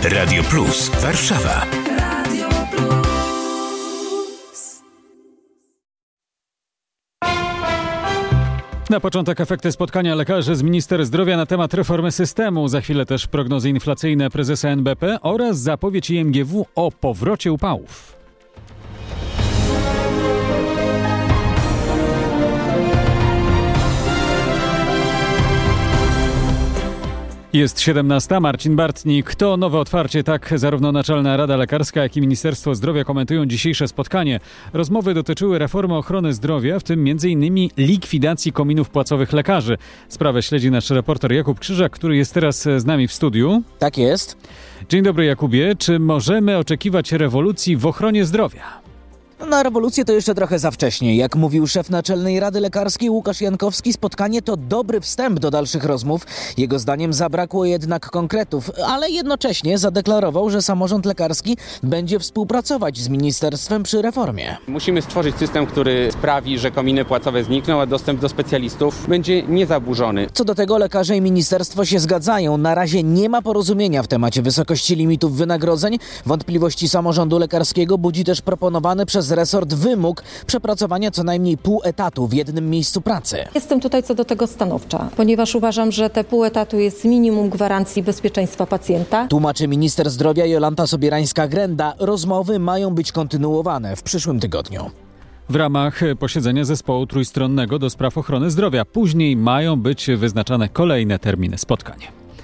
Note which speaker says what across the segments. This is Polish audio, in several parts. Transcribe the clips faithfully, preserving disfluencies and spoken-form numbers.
Speaker 1: Radio Plus Warszawa. Radio Plus.
Speaker 2: Na początek efekty spotkania lekarzy z minister zdrowia na temat reformy systemu. Za chwilę też prognozy inflacyjne prezesa N B P oraz zapowiedź I M G W o powrocie upałów. Jest siedemnasta. Marcin Bartnik. To nowe otwarcie. Tak zarówno Naczelna Rada Lekarska, jak i Ministerstwo Zdrowia komentują dzisiejsze spotkanie. Rozmowy dotyczyły reformy ochrony zdrowia, w tym między innymi likwidacji kominów płacowych lekarzy. Sprawę śledzi nasz reporter Jakub Krzyżak, który jest teraz z nami w studiu.
Speaker 3: Tak jest.
Speaker 2: Dzień dobry, Jakubie. Czy możemy oczekiwać rewolucji w ochronie zdrowia?
Speaker 3: Na rewolucję to jeszcze trochę za wcześnie. Jak mówił szef Naczelnej Rady Lekarskiej Łukasz Jankowski, spotkanie to dobry wstęp do dalszych rozmów. Jego zdaniem zabrakło jednak konkretów, ale jednocześnie zadeklarował, że samorząd lekarski będzie współpracować z ministerstwem przy reformie.
Speaker 4: Musimy stworzyć system, który sprawi, że kominy płacowe znikną, a dostęp do specjalistów będzie niezaburzony.
Speaker 3: Co do tego lekarze i ministerstwo się zgadzają. Na razie nie ma porozumienia w temacie wysokości limitów wynagrodzeń. Wątpliwości samorządu lekarskiego budzi też proponowany przez resort wymóg przepracowania co najmniej pół etatu w jednym miejscu pracy.
Speaker 5: Jestem tutaj co do tego stanowcza, ponieważ uważam, że te pół etatu jest minimum gwarancji bezpieczeństwa pacjenta.
Speaker 3: Tłumaczy minister zdrowia Jolanta Sobierańska-Grenda. Rozmowy mają być kontynuowane w przyszłym tygodniu.
Speaker 2: W ramach posiedzenia zespołu trójstronnego do spraw ochrony zdrowia. Później mają być wyznaczane kolejne terminy spotkań.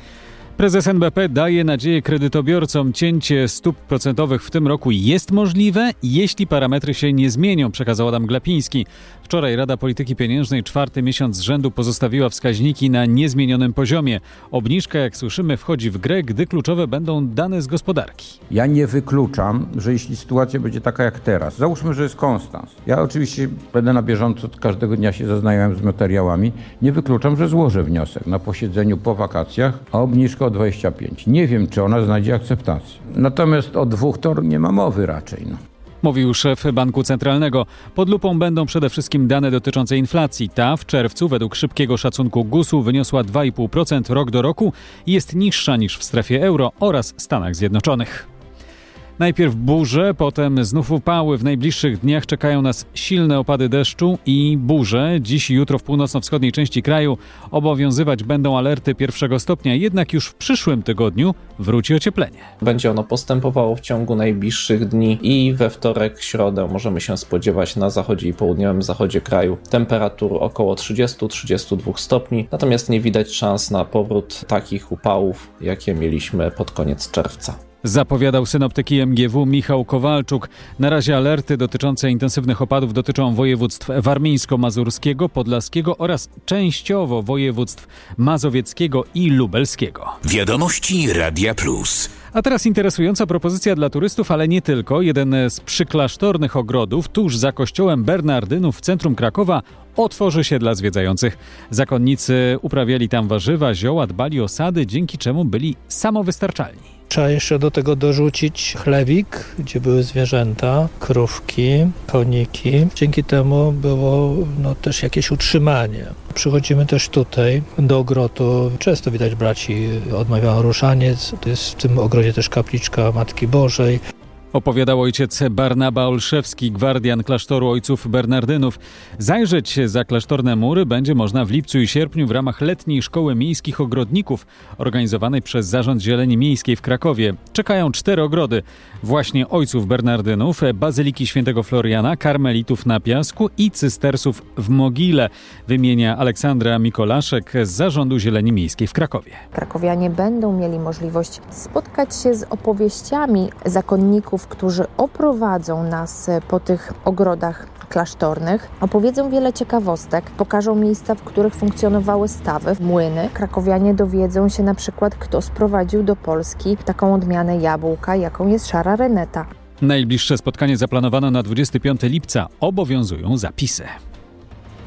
Speaker 2: Prezes N B P daje nadzieję kredytobiorcom. Cięcie stóp procentowych w tym roku jest możliwe, jeśli parametry się nie zmienią, przekazał Adam Glapiński. Wczoraj Rada Polityki Pieniężnej czwarty miesiąc z rzędu pozostawiła wskaźniki na niezmienionym poziomie. Obniżka, jak słyszymy, wchodzi w grę, gdy kluczowe będą dane z gospodarki.
Speaker 6: Ja nie wykluczam, że jeśli sytuacja będzie taka jak teraz, załóżmy, że jest konstans. Ja oczywiście będę na bieżąco, każdego dnia się zaznajomym z materiałami. Nie wykluczam, że złożę wniosek na posiedzeniu po wakacjach o obniżkę o dwadzieścia pięć. Nie wiem, czy ona znajdzie akceptację. Natomiast o dwóch to nie ma mowy raczej. No.
Speaker 2: Mówił szef Banku Centralnego. Pod lupą będą przede wszystkim dane dotyczące inflacji. Ta w czerwcu według szybkiego szacunku gusu wyniosła dwa i pół procent rok do roku i jest niższa niż w strefie euro oraz Stanach Zjednoczonych. Najpierw burze, potem znów upały. W najbliższych dniach czekają nas silne opady deszczu i burze. Dziś i jutro w północno-wschodniej części kraju obowiązywać będą alerty pierwszego stopnia. Jednak już w przyszłym tygodniu wróci ocieplenie.
Speaker 7: Będzie ono postępowało w ciągu najbliższych dni i we wtorek, środę możemy się spodziewać na zachodzie i południowym zachodzie kraju temperatur około trzydzieści do trzydziestu dwóch stopni. Natomiast nie widać szans na powrót takich upałów, jakie mieliśmy pod koniec czerwca.
Speaker 2: Zapowiadał synoptyk I M G W Michał Kowalczuk. Na razie alerty dotyczące intensywnych opadów dotyczą województw warmińsko-mazurskiego, podlaskiego oraz częściowo województw mazowieckiego i lubelskiego.
Speaker 1: Wiadomości Radia Plus.
Speaker 2: A teraz interesująca propozycja dla turystów, ale nie tylko. Jeden z przyklasztornych ogrodów tuż za kościołem Bernardynów w centrum Krakowa otworzy się dla zwiedzających. Zakonnicy uprawiali tam warzywa, zioła, dbali o sady, dzięki czemu byli samowystarczalni.
Speaker 8: Trzeba jeszcze do tego dorzucić chlewik, gdzie były zwierzęta, krówki, koniki. Dzięki temu było no, też jakieś utrzymanie. Przychodzimy też tutaj do ogrodu. Często widać braci odmawiają ruszaniec. To jest w tym ogrodzie też kapliczka Matki Bożej.
Speaker 2: Opowiadał ojciec Barnaba Olszewski, gwardian klasztoru ojców Bernardynów. Zajrzeć za klasztorne mury będzie można w lipcu i sierpniu w ramach letniej szkoły miejskich ogrodników organizowanej przez Zarząd Zieleni Miejskiej w Krakowie. Czekają cztery ogrody. Właśnie ojców Bernardynów, Bazyliki Świętego Floriana, Karmelitów na Piasku i Cystersów w Mogile, wymienia Aleksandra Mikolaszek z Zarządu Zieleni Miejskiej w Krakowie.
Speaker 9: Krakowianie będą mieli możliwość spotkać się z opowieściami zakonników, którzy oprowadzą nas po tych ogrodach klasztornych, opowiedzą wiele ciekawostek, pokażą miejsca, w których funkcjonowały stawy, młyny. Krakowianie dowiedzą się na przykład, kto sprowadził do Polski taką odmianę jabłka, jaką jest szara reneta.
Speaker 2: Najbliższe spotkanie zaplanowano na dwudziestego piątego lipca. Obowiązują zapisy.